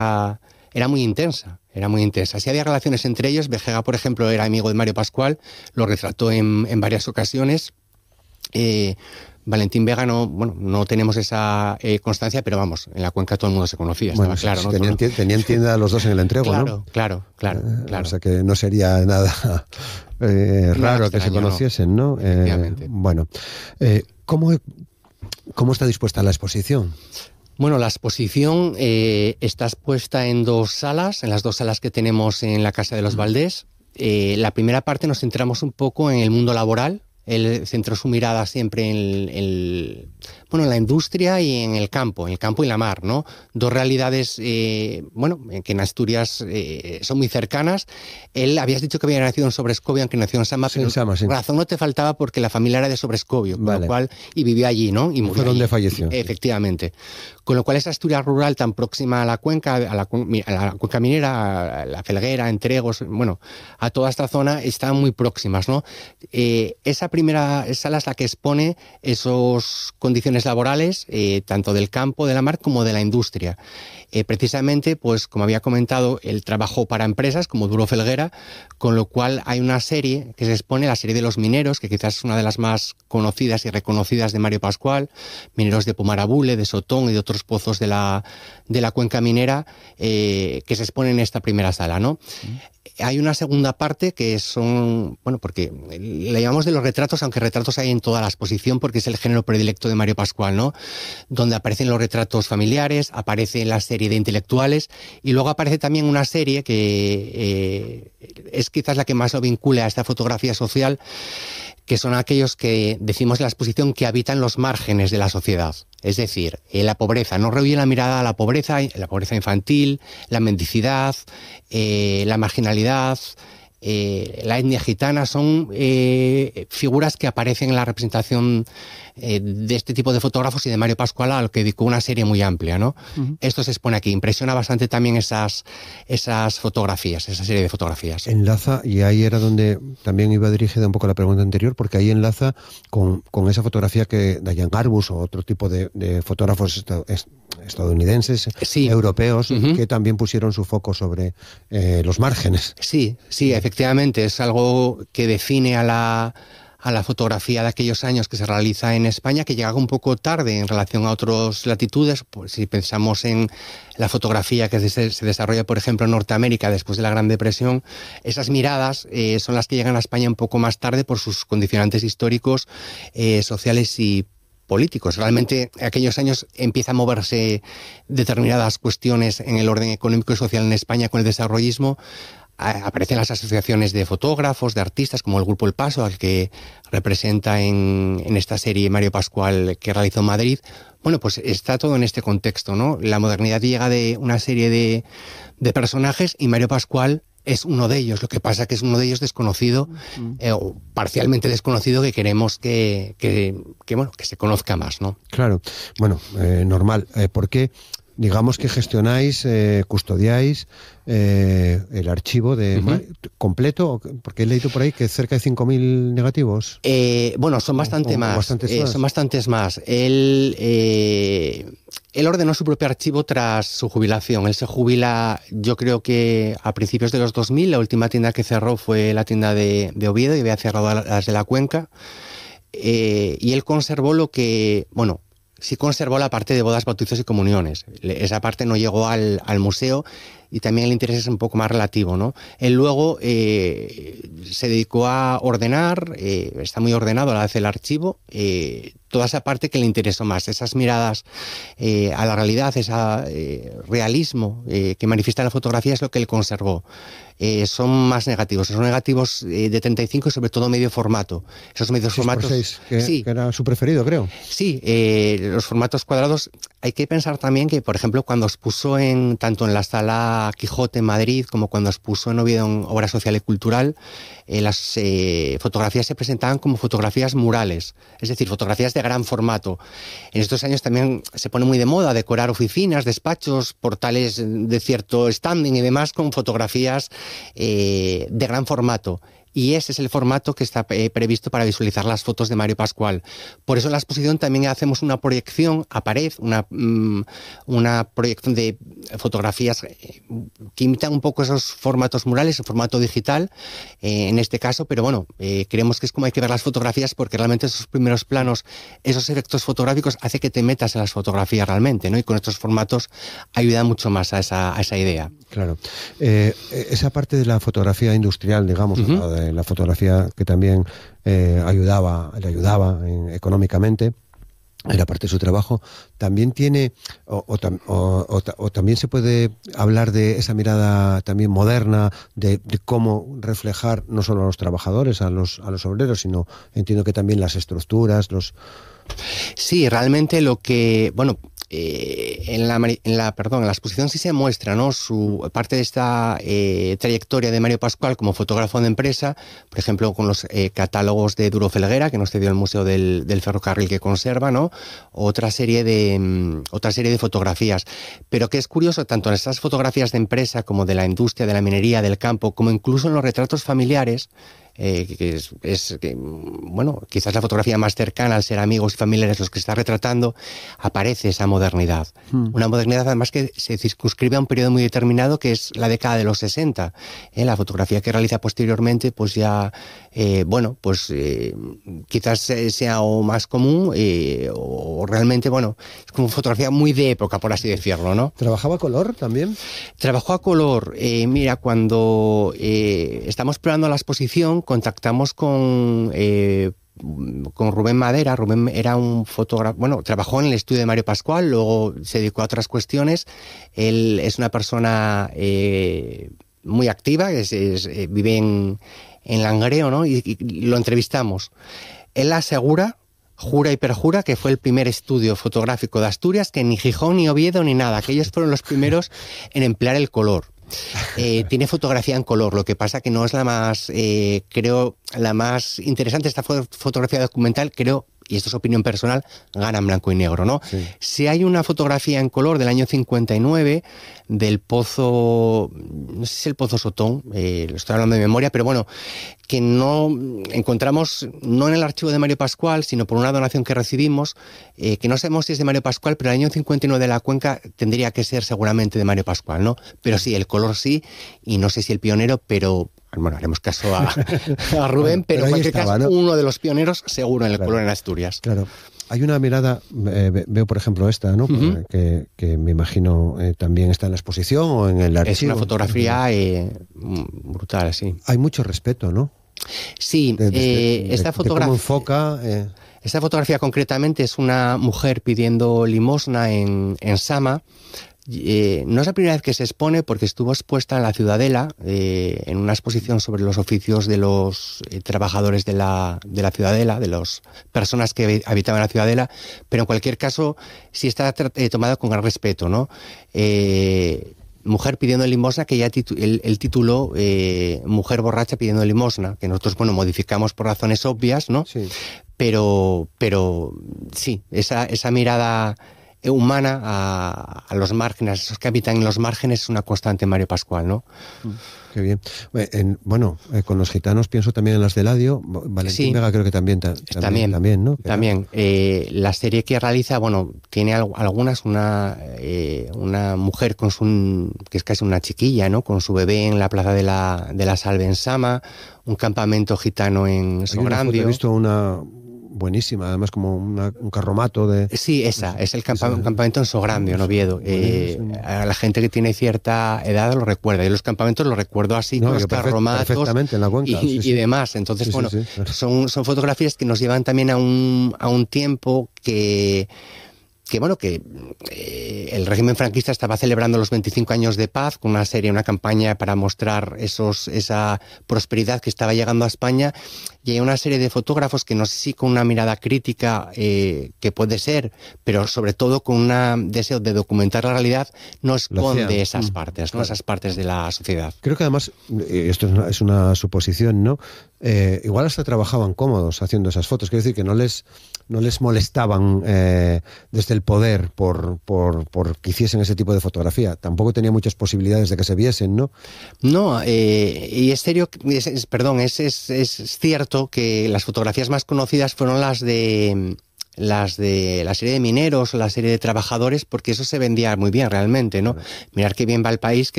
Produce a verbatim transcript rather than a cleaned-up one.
era muy intensa, era muy intensa. Si había relaciones entre ellos, Vejega, por ejemplo, era amigo de Mario Pascual, lo retrató en, en varias ocasiones. Eh, Valentín Vega no, bueno, no tenemos esa eh, constancia, pero vamos, en la Cuenca todo el mundo se conocía, bueno, estaba claro, sí, ¿no? Tenían, Todo... tenían tienda los dos en el entrego, claro, ¿no? Claro, claro, eh, claro. O sea que no sería nada eh, raro extraño, que se conociesen, ¿no? ¿no? Efectivamente. Eh, bueno, eh, ¿cómo, ¿cómo está dispuesta la exposición? Bueno, la exposición eh, está expuesta en dos salas, en las dos salas que tenemos en la Casa de los Valdés. Eh, la primera parte nos centramos un poco en el mundo laboral. Él centró su mirada siempre en, el, el, bueno, en la industria y en el campo, en el campo y la mar, ¿no? Dos realidades, eh, bueno, que en Asturias eh, son muy cercanas. Él, habías dicho que había nacido en Sobrescobio, aunque nació en Sama, sí, pero en Sama, sí. razón no te faltaba porque la familia era de Sobrescobio, con vale. lo cual, y vivió allí, ¿no? Y fue donde falleció. Efectivamente. Con lo cual esa Asturias rural tan próxima a la cuenca, a la, a la cuenca minera, a la Felguera, a Entregos, bueno, a toda esta zona, están muy próximas, ¿no? Eh, esa primera sala es la que expone esas condiciones laborales, eh, tanto del campo, de la mar, como de la industria. Eh, precisamente, pues como había comentado, él trabajó para empresas como Duro Felguera, con lo cual hay una serie que se expone, la serie de los mineros, que quizás es una de las más conocidas y reconocidas de Mario Pascual, mineros de Pumarabule, de Sotón y de otros pozos de la, de la cuenca minera, eh, que se expone en esta primera sala, ¿no? Mm. Hay una segunda parte que son, bueno, porque le llamamos de los retratos, aunque retratos hay en toda la exposición, porque es el género predilecto de Mario Pascual, ¿no? Donde aparecen los retratos familiares, aparece la serie de intelectuales, y luego aparece también una serie que eh, es quizás la que más lo vincula a esta fotografía social, que son aquellos que decimos en la exposición que habitan los márgenes de la sociedad. Es decir, eh, la pobreza, no rehuye la mirada a la pobreza, la pobreza infantil, la mendicidad, eh, la marginalidad, eh, la etnia gitana, son eh, figuras que aparecen en la representación eh, de este tipo de fotógrafos y de Mario Pascual, al que dedicó una serie muy amplia, ¿no? Uh-huh. Esto se expone aquí. Impresiona bastante también esas, esas fotografías, esa serie de fotografías. Enlaza, y ahí era donde también iba dirigida un poco la pregunta anterior, porque ahí enlaza con, con esa fotografía que Diane Arbus o otro tipo de, de fotógrafos estadounidenses, sí. europeos, uh-huh. que también pusieron su foco sobre eh, los márgenes. Sí, sí, efectivamente, es algo que define a la... a la fotografía de aquellos años que se realiza en España, que llega un poco tarde en relación a otras latitudes. Pues si pensamos en la fotografía que se, se desarrolla, por ejemplo, en Norteamérica después de la Gran Depresión, esas miradas eh, son las que llegan a España un poco más tarde por sus condicionantes históricos, eh, sociales y políticos. Realmente en aquellos años empieza a moverse determinadas cuestiones en el orden económico y social en España con el desarrollismo. Aparecen las asociaciones de fotógrafos, de artistas, como el Grupo El Paso, al que representa en, en esta serie Mario Pascual que realizó en Madrid. Bueno, pues está todo en este contexto, ¿no? La modernidad llega de una serie de, de personajes y Mario Pascual es uno de ellos. Lo que pasa es que es uno de ellos desconocido, uh-huh. eh, o parcialmente desconocido, que queremos que, que, que, bueno, que se conozca más, ¿no? Claro. Bueno, eh, normal. Eh, ¿Por qué? Digamos que gestionáis, eh, custodiáis eh, el archivo de uh-huh. Mario, completo, porque he leído por ahí que cerca de cinco mil negativos. Eh, bueno, son bastante o, o más, bastantes eh, más. Son bastantes más. Él, eh, él ordenó su propio archivo tras su jubilación. Él se jubila, yo creo que a principios de los dos mil. La última tienda que cerró fue la tienda de, de Oviedo y había cerrado las de la Cuenca. Eh, y él conservó lo que, bueno, sí conservó la parte de bodas, bautizos y comuniones. Esa parte no llegó al, al museo, y también el interés es un poco más relativo, ¿no? Él luego eh, se dedicó a ordenar, eh, está muy ordenado a la vez el archivo, eh, toda esa parte que le interesó más, esas miradas eh, a la realidad, ese eh, realismo eh, que manifiesta la fotografía es lo que él conservó. Eh, son más negativos, son negativos eh, de treinta y cinco y sobre todo medio formato. Esos medios formatos... seis, que, sí, que era su preferido, creo. Sí, eh, los formatos cuadrados. Hay que pensar también que, por ejemplo, cuando expuso en, tanto en la Sala Quijote en Madrid como cuando expuso en Oviedo en Obra Social y Cultural, eh, las eh, fotografías se presentaban como fotografías murales, es decir, fotografías de gran formato. En estos años también se pone muy de moda decorar oficinas, despachos, portales de cierto standing y demás con fotografías eh, de gran formato. y ese es el formato que está eh, previsto para visualizar las fotos de Mario Pascual. Por eso en la exposición también hacemos una proyección a pared, una, mm, una proyección de fotografías eh, que imitan un poco esos formatos murales, el formato digital, eh, en este caso, pero bueno, eh, creemos que es como hay que ver las fotografías, porque realmente esos primeros planos, esos efectos fotográficos, hace que te metas en las fotografías realmente, ¿no? Y con estos formatos ayuda mucho más a esa, a esa idea. Claro. Eh, esa parte de la fotografía industrial, digamos, uh-huh. de la fotografía que también eh, ayudaba, le ayudaba en, económicamente, era parte de su trabajo, también tiene, o, o, o, o, o también se puede hablar de esa mirada también moderna, de, de cómo reflejar no solo a los trabajadores, a los, a los obreros, sino entiendo que también las estructuras, los... Sí, realmente lo que, bueno, eh, en la, en la, perdón, en la exposición sí se muestra, ¿no?, su parte de esta eh, trayectoria de Mario Pascual como fotógrafo de empresa, por ejemplo, con los eh, catálogos de Duro Felguera, que nos cedió el Museo del, del Ferrocarril que conserva, ¿no?, otra serie de um, otra serie de fotografías. Pero que es curioso, tanto en estas fotografías de empresa como de la industria, de la minería, del campo, como incluso en los retratos familiares, Eh, que es, es que, bueno, quizás la fotografía más cercana al ser amigos y familiares los que está retratando, aparece esa modernidad. Hmm. Una modernidad además que se circunscribe a un periodo muy determinado, que es la década de los sesenta. ¿eh? La fotografía que realiza posteriormente, pues ya, eh, bueno, pues eh, quizás sea o más común eh, o realmente, bueno, es como fotografía muy de época, por así decirlo, ¿no? ¿Trabajaba a color también? Trabajó a color. Eh, mira, cuando eh, estamos preparando la exposición, contactamos con, eh, con Rubén Madera. Rubén era un fotógrafo, bueno, trabajó en el estudio de Mario Pascual, luego se dedicó a otras cuestiones. Él es una persona eh, muy activa, es, es, eh, vive en, en Langreo, ¿no? Y, y lo entrevistamos. Él asegura, jura y perjura, que fue el primer estudio fotográfico de Asturias, que ni Gijón, ni Oviedo, ni nada, que ellos fueron los primeros en emplear el color. Eh, tiene fotografía en color, lo que pasa que no es la más, eh, creo, la más interesante. Esta fotografía documental, creo, y esto es opinión personal, gana en blanco y negro, ¿no? Sí. Si hay una fotografía en color del año cincuenta y nueve del pozo, no sé si es el Pozo Sotón, eh, lo estoy hablando de memoria, pero bueno, que no encontramos, no en el archivo de Mario Pascual, sino por una donación que recibimos, eh, que no sabemos si es de Mario Pascual, pero el año cincuenta y nueve de la Cuenca tendría que ser seguramente de Mario Pascual, ¿no? Pero sí, el color sí, y no sé si el pionero, pero... Bueno, haremos caso a, a Rubén, pero, pero en cualquier estaba, caso, ¿no?, uno de los pioneros seguro en el claro, color en Asturias. Claro. Hay una mirada, eh, veo por ejemplo esta, ¿no? Uh-huh. que, que me imagino eh, también está en la exposición o en el archivo. Es una fotografía eh, brutal, sí. Hay mucho respeto, ¿no? Sí, de, de, eh, de, esta de, fotografía... ¿Cómo enfoca? Eh... Esta fotografía concretamente es una mujer pidiendo limosna en, en Sama. Eh, no es la primera vez que se expone, porque estuvo expuesta en la Ciudadela, eh, en una exposición sobre los oficios de los eh, trabajadores de la, de la Ciudadela, de las personas que habitaban la Ciudadela, pero en cualquier caso sí está eh, tomada con gran respeto, ¿no? Eh, mujer pidiendo limosna, que ya titu el, el título eh, Mujer borracha pidiendo limosna, que nosotros, bueno, modificamos por razones obvias, ¿no? Sí. Pero, pero sí, esa, esa mirada humana a, a los márgenes, esos que habitan en los márgenes, es una constante en Mario Pascual, ¿no? Qué bien. En, bueno, eh, con los gitanos pienso también en las de Eladio. Valentín sí, Vega creo que también, ta, también, también, también, ¿no? También. Eh, la serie que realiza, bueno, tiene al, algunas, una, eh, una mujer con su, que es casi una chiquilla, ¿no?, con su bebé en la plaza de la, de la Salve en Sama, un campamento gitano en Sograndio. He visto una... buenísima, además como una, un carromato de... Sí, esa, es el campa esa, campamento en Sograndio, en Oviedo. Eh, a la gente que tiene cierta edad lo recuerda. Yo los campamentos los recuerdo así, no, con los perfect, carromatos perfectamente en la Cuenca, y, sí, sí. y demás. Entonces, sí, bueno, sí, sí, claro. son, son fotografías que nos llevan también a un, a un tiempo que... que bueno, que eh, el régimen franquista estaba celebrando los veinticinco años de paz con una serie, una campaña para mostrar esos, esa prosperidad que estaba llegando a España, y hay una serie de fotógrafos que no sé si con una mirada crítica, eh, que puede ser, pero sobre todo con un deseo de documentar la realidad, no esconde esas mm, partes, ¿no? Claro. Esas partes de la sociedad. Creo que además, esto es una, es una suposición, ¿no?, eh, igual hasta trabajaban cómodos haciendo esas fotos. Quiero decir que no les, no les molestaban eh, desde el poder por, por, por que hiciesen ese tipo de fotografía. Tampoco tenía muchas posibilidades de que se viesen, ¿no? No, eh, y es serio, es, es, perdón, es, es, es cierto que las fotografías más conocidas fueron las de... las de la serie de mineros o la serie de trabajadores, porque eso se vendía muy bien realmente, ¿no? Mirar qué bien va el país, que